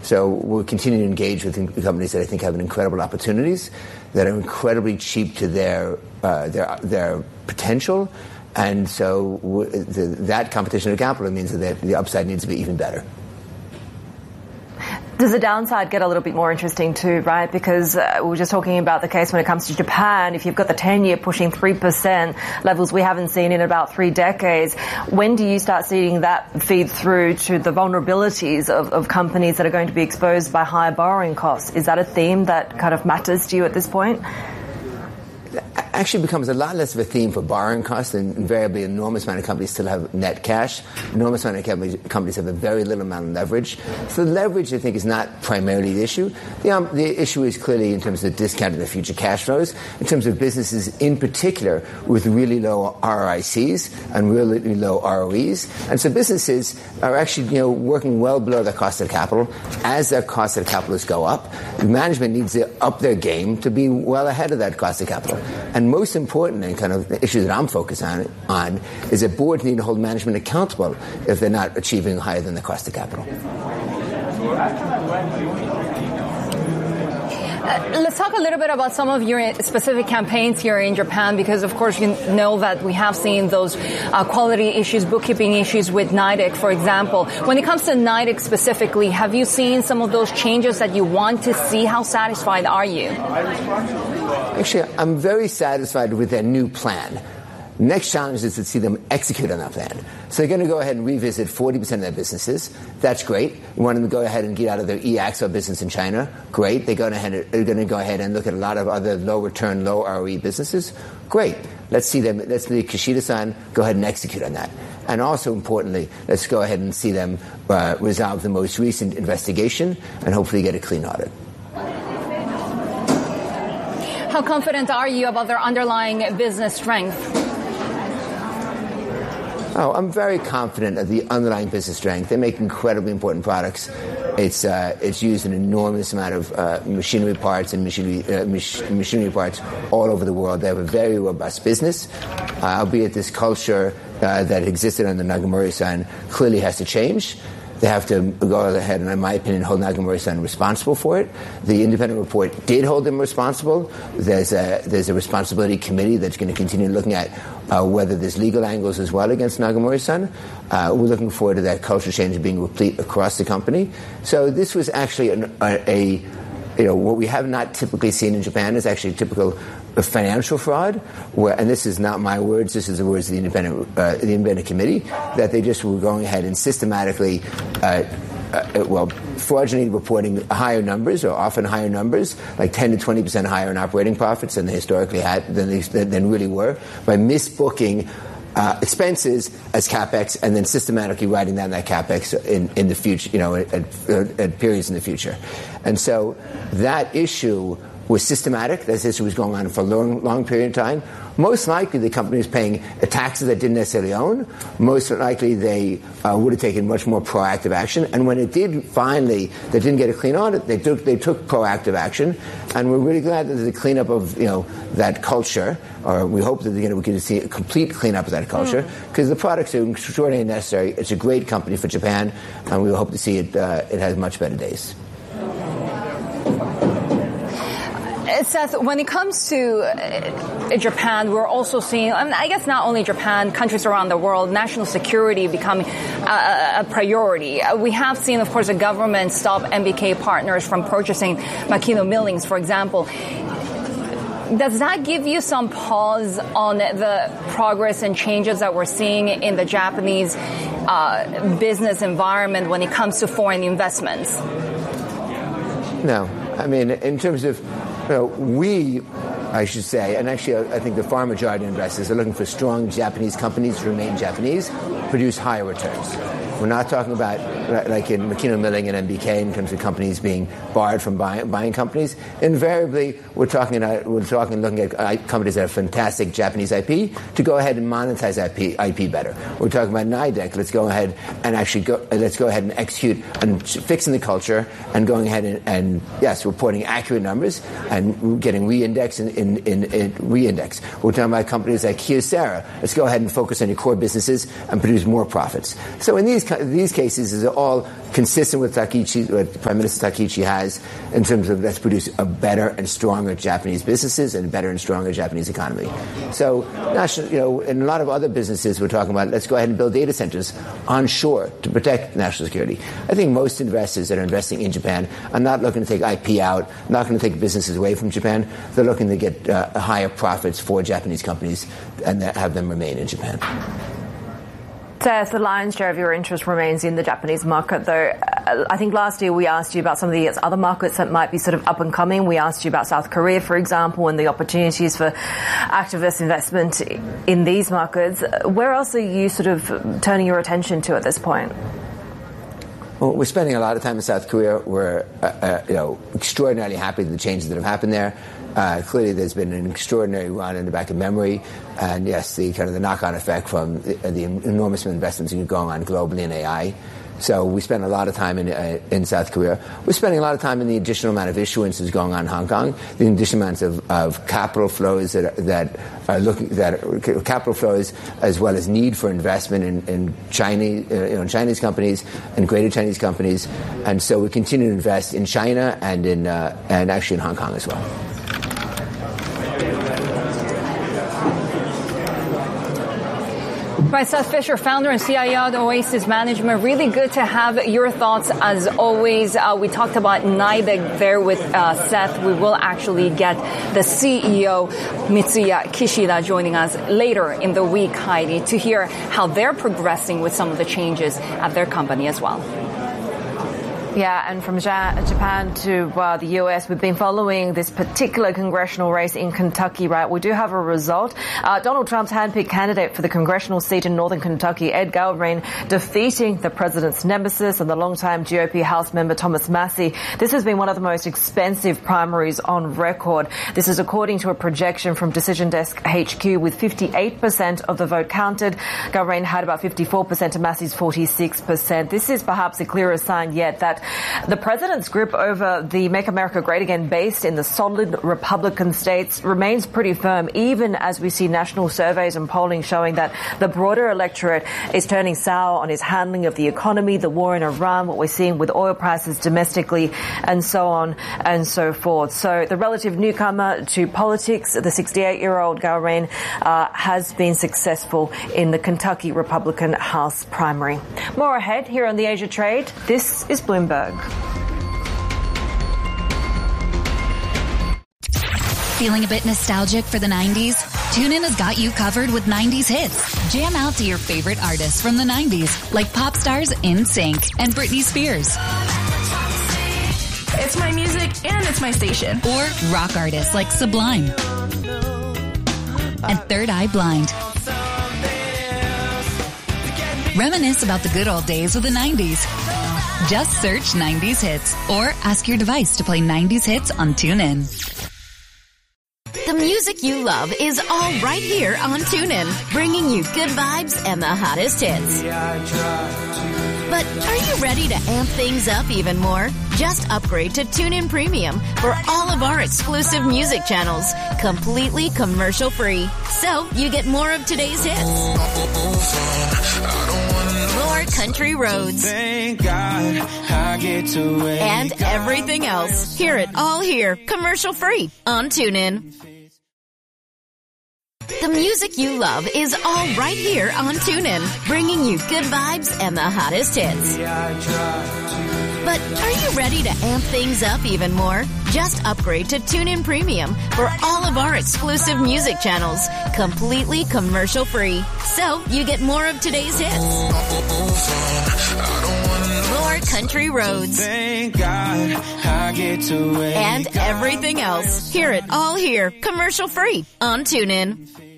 So we'll continue to engage with companies that I think have incredible opportunities, that are incredibly cheap to their potential. And so that competition of capital means that the upside needs to be even better. Does the downside get a little bit more interesting too, right? Because we were just talking about the case when it comes to Japan. If you've got the 10-year pushing 3% levels we haven't seen in about 3 decades, when do you start seeing that feed through to the vulnerabilities of companies that are going to be exposed by higher borrowing costs? Is that a theme that kind of matters to you at this point? Actually becomes a lot less of a theme for borrowing costs, and invariably an enormous amount of companies still have net cash. Enormous amount of companies have a very little amount of leverage. So the leverage, I think, is not primarily the issue. The issue is clearly in terms of discounting the future cash flows, in terms of businesses in particular with really low ROICs and really low ROEs. And so businesses are actually, working well below their cost of capital. As their cost of capital go up, management needs to up their game to be well ahead of that cost of capital. And most important, and kind of the issue that I'm focused on is that boards need to hold management accountable if they're not achieving higher than the cost of capital. Let's talk a little bit about some of your specific campaigns here in Japan, because, of course, you know that we have seen those quality issues, bookkeeping issues with NIDEC, for example. When it comes to NIDEC specifically, have you seen some of those changes that you want to see? How satisfied are you? Actually, I'm very satisfied with their new plan. Next challenge is to see them execute on that plan. So they're going to go ahead and revisit 40% of their businesses. That's great. You want them to go ahead and get out of their e-Axo business in China. Great. They're going to go ahead and look at a lot of other low return, low ROE businesses. Great. Let's see Kishida-san go ahead and execute on that. And also importantly, let's go ahead and see them resolve the most recent investigation and hopefully get a clean audit. How confident are you about their underlying business strength? Oh, I'm very confident of the underlying business strength. They make incredibly important products. It's used in an enormous amount of machinery parts and machinery parts all over the world. They have a very robust business, albeit this culture that existed under Nagamura-san clearly has to change. They have to go ahead and, in my opinion, hold Nagamura-san responsible for it. The independent report did hold them responsible. There's a responsibility committee that's going to continue looking at whether there's legal angles as well against Nagamura-san. We're looking forward to that culture change being replete across the company. So this was actually what we have not typically seen in Japan is actually typical financial fraud, and this is not my words, this is the words of the independent committee, that they just were going ahead and systematically, fraudulently reporting higher numbers, or often higher numbers, like 10 to 20% higher in operating profits than they historically had, than really were, by misbooking expenses as capex, and then systematically writing down that capex in the future, at periods in the future. And so that issue was systematic. This issue was going on for a long period of time. Most likely the company was paying taxes that didn't necessarily own. Most likely they would have taken much more proactive action. And when it did finally, they didn't get a clean audit, they took proactive action. And we're really glad that there's a cleanup of that culture, or we hope that we can see a complete cleanup of that culture, because the products are extraordinarily necessary. It's a great company for Japan, and we hope to see it has much better days. Seth, when it comes to Japan, we're also seeing, I guess not only Japan, countries around the world, national security becoming a priority. We have seen, of course, the government stop MBK partners from purchasing Makino Millings, for example. Does that give you some pause on the progress and changes that we're seeing in the Japanese business environment when it comes to foreign investments? No. I mean, in terms of I should say, and actually I think the far majority of investors are looking for strong Japanese companies to remain Japanese, produce higher returns. We're not talking about, like in Makino Milling and MBK, in terms of companies being barred from buying companies. Invariably, we're looking at companies that have fantastic Japanese IP to go ahead and monetize IP better. We're talking about NIDEC. Let's go ahead and execute and fixing the culture and going ahead and reporting accurate numbers and getting re-index in re-index. We're talking about companies like Kyocera. Let's go ahead and focus on your core businesses and produce more profits. So in these cases, is all consistent with Takichi, what Prime Minister Takichi has in terms of let's produce a better and stronger Japanese businesses and a better and stronger Japanese economy. So, in a lot of other businesses, we're talking about let's go ahead and build data centers onshore to protect national security. I think most investors that are investing in Japan are not looking to take IP out, not going to take businesses away from Japan. They're looking to get higher profits for Japanese companies and have them remain in Japan. Seth, the lion's share of your interest remains in the Japanese market, though. I think last year we asked you about some of the other markets that might be sort of up and coming. We asked you about South Korea, for example, and the opportunities for activist investment in these markets. Where else are you sort of turning your attention to at this point? Well, we're spending a lot of time in South Korea. We're, extraordinarily happy with the changes that have happened there. Clearly, there's been an extraordinary run in the back of memory, and yes, the knock-on effect from the enormous investments going on globally in AI. So we spend a lot of time in South Korea. We're spending a lot of time in the additional amount of issuances going on in Hong Kong, the additional amounts of capital flows capital flows, as well as need for investment in Chinese companies and greater Chinese companies, and so we continue to invest in China and actually in Hong Kong as well. Right, Seth Fisher, founder and CIO of Oasis Management. Really good to have your thoughts as always. We talked about NYDIG there with Seth. We will actually get the CEO, Mitsuya Kishida, joining us later in the week, Heidi, to hear how they're progressing with some of the changes at their company as well. Yeah, and from Japan to the US, we've been following this particular congressional race in Kentucky, right? We do have a result. Donald Trump's handpicked candidate for the congressional seat in northern Kentucky, Ed Galbraith, defeating the president's nemesis and the longtime GOP House member Thomas Massie. This has been one of the most expensive primaries on record. This is according to a projection from Decision Desk HQ, with 58% of the vote counted. Galbraith had about 54% to Massie's 46%. This is perhaps the clearest sign yet that the president's grip over the Make America Great Again base in the solid Republican states remains pretty firm, even as we see national surveys and polling showing that the broader electorate is turning sour on his handling of the economy, the war in Iran, what we're seeing with oil prices domestically, and so on and so forth. So the relative newcomer to politics, the 68-year-old Galbraith, has been successful in the Kentucky Republican House primary. More ahead here on the Asia Trade. This is Bloomberg. Feeling a bit nostalgic for the 90s? TuneIn has got you covered with 90s hits. Jam out to your favorite artists from the 90s, like pop stars NSYNC and Britney Spears. It's my music and it's my station. Or rock artists like Sublime and Third Eye Blind. Reminisce about the good old days of the 90s. Just search 90s hits or ask your device to play 90s hits on TuneIn. The music you love is all right here on TuneIn, bringing you good vibes and the hottest hits. But are you ready to amp things up even more? Just upgrade to TuneIn Premium for all of our exclusive music channels, completely commercial-free. So you get more of today's hits, more country roads, thank God I get to wake and everything else. Hear it all here, commercial-free on TuneIn. The music you love is all right here on TuneIn, bringing you good vibes and the hottest hits. But are you ready to amp things up even more? Just upgrade to TuneIn Premium for all of our exclusive music channels, completely commercial-free. So you get more of today's hits, more country roads, thank God I get to wake and everything else. Hear it all here, commercial-free on TuneIn.